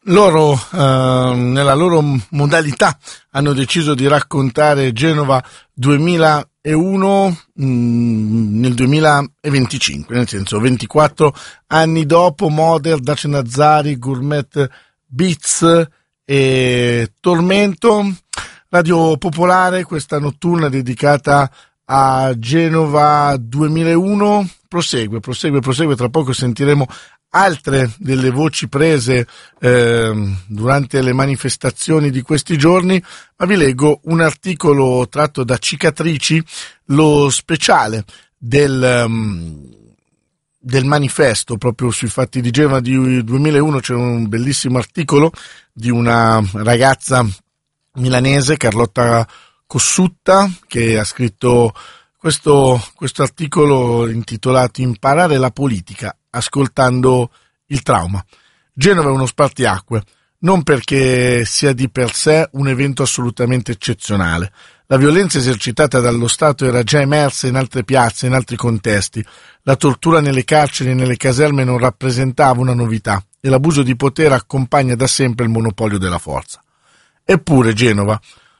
Loro, nella loro modalità, hanno deciso di raccontare Genova 2001 nel 2025, nel senso 24 anni dopo Moder, Dacia Nazzari, Gourmet Beats e Tormento. Radio Popolare, questa notturna dedicata a Genova 2001 prosegue, tra poco sentiremo altre delle voci prese durante le manifestazioni di questi giorni, ma vi leggo un articolo tratto da Cicatrici, lo speciale del manifesto proprio sui fatti di Genova di 2001. C'è un bellissimo articolo di una ragazza milanese, Carlotta Cossutta, che ha scritto questo articolo intitolato Imparare la politica ascoltando il trauma. Genova è uno spartiacque, non perché sia di per sé un evento assolutamente eccezionale. La violenza esercitata dallo Stato era già emersa in altre piazze, in altri contesti. La tortura nelle carceri e nelle caserme non rappresentava una novità e l'abuso di potere accompagna da sempre il monopolio della forza. Eppure Genova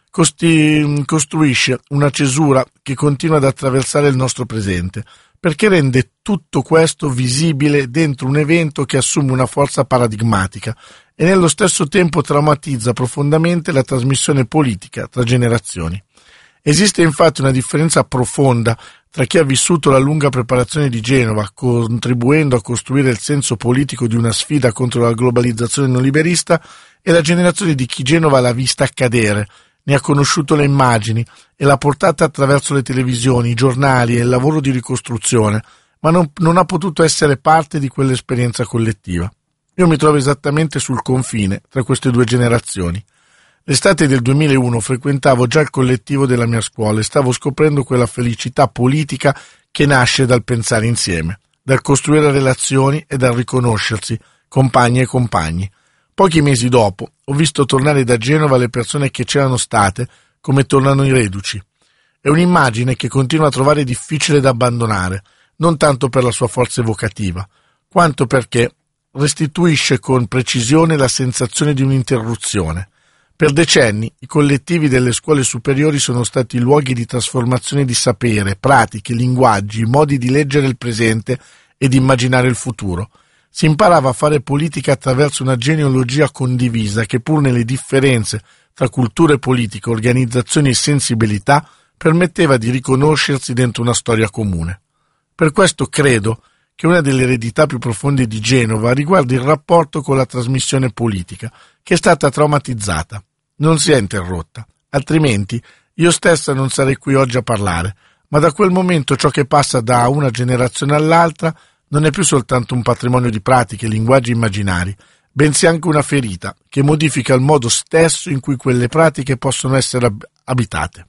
costruisce una cesura che continua ad attraversare il nostro presente, perché rende tutto questo visibile dentro un evento che assume una forza paradigmatica e nello stesso tempo traumatizza profondamente la trasmissione politica tra generazioni. Esiste infatti una differenza profonda tra chi ha vissuto la lunga preparazione di Genova, contribuendo a costruire il senso politico di una sfida contro la globalizzazione neoliberista, e la generazione di chi Genova l'ha vista accadere, ne ha conosciuto le immagini e l'ha portata attraverso le televisioni, i giornali e il lavoro di ricostruzione, ma non ha potuto essere parte di quell'esperienza collettiva. Io mi trovo esattamente sul confine tra queste due generazioni. L'estate del 2001 frequentavo già il collettivo della mia scuola e stavo scoprendo quella felicità politica che nasce dal pensare insieme, dal costruire relazioni e dal riconoscersi, compagni e compagni. Pochi mesi dopo ho visto tornare da Genova le persone che c'erano state, come tornano i reduci. È un'immagine che continuo a trovare difficile da abbandonare, non tanto per la sua forza evocativa, quanto perché restituisce con precisione la sensazione di un'interruzione. Per decenni i collettivi delle scuole superiori sono stati luoghi di trasformazione di sapere, pratiche, linguaggi, modi di leggere il presente e di immaginare il futuro. Si imparava a fare politica attraverso una genealogia condivisa che, pur nelle differenze tra culture politiche, organizzazioni e sensibilità, permetteva di riconoscersi dentro una storia comune. Per questo credo che una delle eredità più profonde di Genova riguarda il rapporto con la trasmissione politica, che è stata traumatizzata. Non si è interrotta, altrimenti io stessa non sarei qui oggi a parlare, ma da quel momento ciò che passa da una generazione all'altra non è più soltanto un patrimonio di pratiche e linguaggi immaginari, bensì anche una ferita che modifica il modo stesso in cui quelle pratiche possono essere abitate.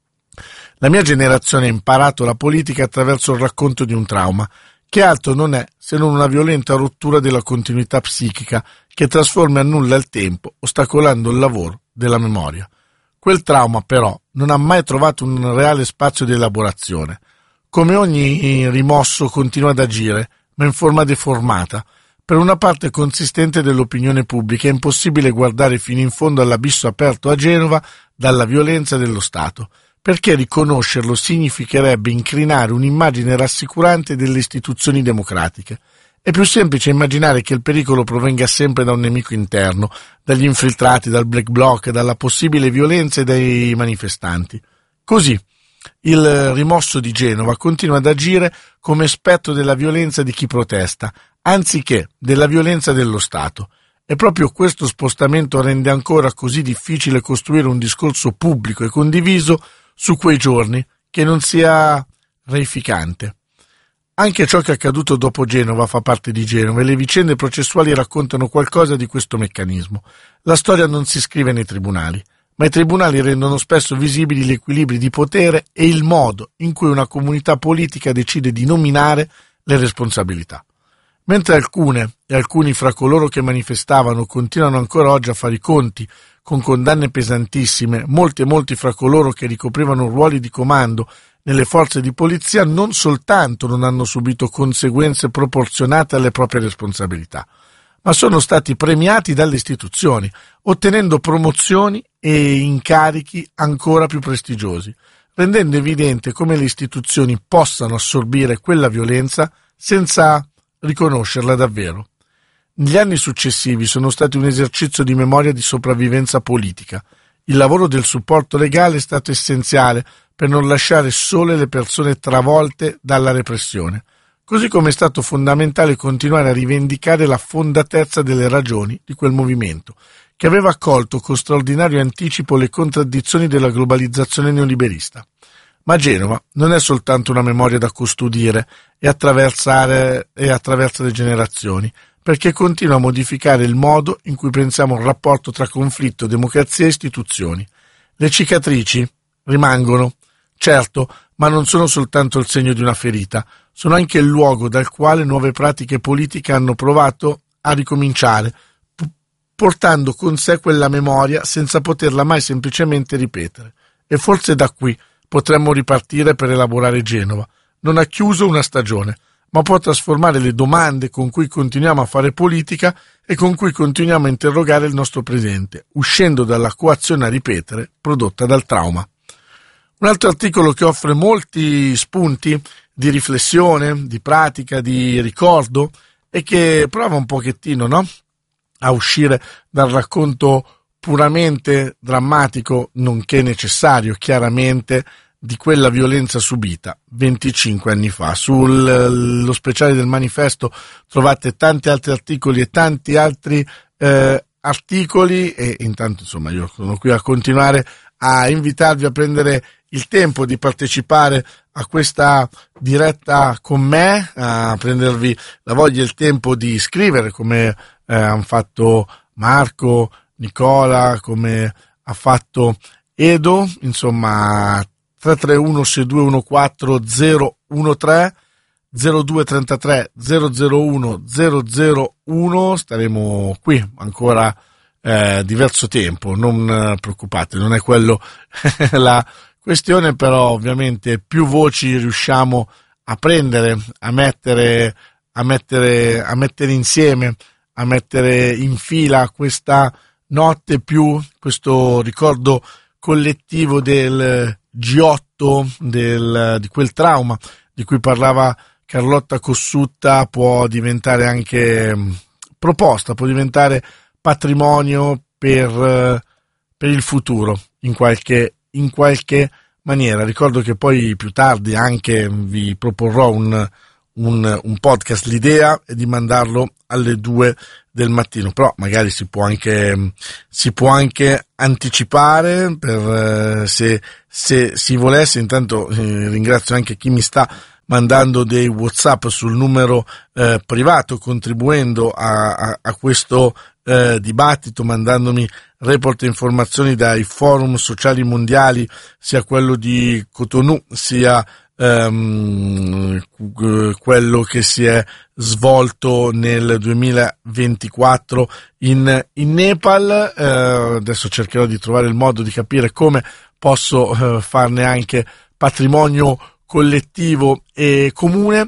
La mia generazione ha imparato la politica attraverso il racconto di un trauma, che altro non è se non una violenta rottura della continuità psichica che trasforma a nulla il tempo, ostacolando il lavoro della memoria. Quel trauma, però, non ha mai trovato un reale spazio di elaborazione. Come ogni rimosso continua ad agire, ma in forma deformata. Per una parte consistente dell'opinione pubblica è impossibile guardare fino in fondo all'abisso aperto a Genova dalla violenza dello Stato, perché riconoscerlo significherebbe incrinare un'immagine rassicurante delle istituzioni democratiche. È più semplice immaginare che il pericolo provenga sempre da un nemico interno, dagli infiltrati, dal black bloc, dalla possibile violenza dei manifestanti. Così, il rimosso di Genova continua ad agire come spettro della violenza di chi protesta, anziché della violenza dello Stato. E proprio questo spostamento rende ancora così difficile costruire un discorso pubblico e condiviso su quei giorni che non sia reificante. Anche ciò che è accaduto dopo Genova fa parte di Genova e le vicende processuali raccontano qualcosa di questo meccanismo. La storia non si scrive nei tribunali, ma i tribunali rendono spesso visibili gli equilibri di potere e il modo in cui una comunità politica decide di nominare le responsabilità. Mentre alcuni fra coloro che manifestavano continuano ancora oggi a fare i conti con condanne pesantissime, molti fra coloro che ricoprivano ruoli di comando nelle forze di polizia non soltanto non hanno subito conseguenze proporzionate alle proprie responsabilità, ma sono stati premiati dalle istituzioni, ottenendo promozioni e incarichi ancora più prestigiosi, rendendo evidente come le istituzioni possano assorbire quella violenza senza riconoscerla davvero. Gli anni successivi sono stati un esercizio di memoria di sopravvivenza politica. Il lavoro del supporto legale è stato essenziale per non lasciare sole le persone travolte dalla repressione, così come è stato fondamentale continuare a rivendicare la fondatezza delle ragioni di quel movimento, che aveva accolto con straordinario anticipo le contraddizioni della globalizzazione neoliberista. Ma Genova non è soltanto una memoria da custodire e attraversa le generazioni, perché continua a modificare il modo in cui pensiamo il rapporto tra conflitto, democrazia e istituzioni. Le cicatrici rimangono, certo, ma non sono soltanto il segno di una ferita, sono anche il luogo dal quale nuove pratiche politiche hanno provato a ricominciare, portando con sé quella memoria senza poterla mai semplicemente ripetere. E forse da qui potremmo ripartire per elaborare Genova. Non ha chiuso una stagione, ma può trasformare le domande con cui continuiamo a fare politica e con cui continuiamo a interrogare il nostro presente, uscendo dalla coazione a ripetere prodotta dal trauma. Un altro articolo che offre molti spunti di riflessione, di pratica, di ricordo e che prova un pochettino, no? A uscire dal racconto puramente drammatico, nonché necessario, chiaramente, di quella violenza subita 25 anni fa. Sullo speciale del Manifesto trovate tanti altri articoli e tanti altri articoli e intanto insomma io sono qui a continuare a invitarvi a prendere il tempo di partecipare a questa diretta con me, a prendervi la voglia e il tempo di scrivere come hanno fatto Marco, Nicola, come ha fatto Edo, insomma 331 6214 013 0233 001 001. Staremo qui ancora diverso tempo, non preoccupate, non è quello la questione, però ovviamente più voci riusciamo a prendere, a mettere insieme, a mettere in fila questa notte, più questo ricordo collettivo del G8, di quel trauma di cui parlava Carlotta Cossutta, può diventare anche proposta, può diventare patrimonio per il futuro in qualche maniera. Ricordo che poi più tardi anche vi proporrò un podcast. L'idea è di mandarlo alle 2 del mattino, però magari si può anche anticipare per se si volesse. Intanto ringrazio anche chi mi sta mandando dei WhatsApp sul numero privato, contribuendo a questo dibattito, mandandomi report e informazioni dai forum sociali mondiali, sia quello di Cotonou sia quello che si è svolto nel 2024 in Nepal. Adesso cercherò di trovare il modo di capire come posso farne anche patrimonio collettivo e comune.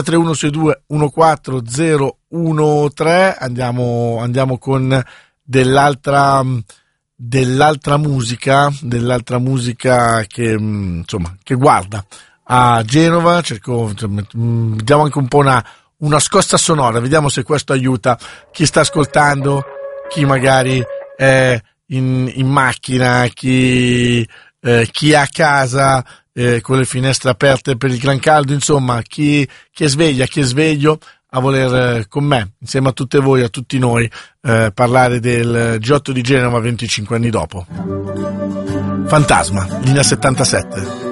331 6214 013. Andiamo con dell'altra musica che insomma che guarda a Genova. Diamo anche un po' una scossa sonora, vediamo se questo aiuta chi sta ascoltando, chi magari è in macchina, chi è a casa con le finestre aperte per il gran caldo, insomma chi è sveglia, chi è sveglio a voler con me, insieme a tutte voi, a tutti noi, parlare del G8 di Genova 25 anni dopo. Fantasma, linea 77.